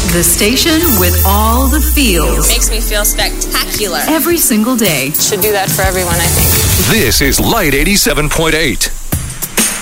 The station with all the feels. Makes me feel spectacular. Every single day. Should do that for everyone, I think. This is Light 87.8.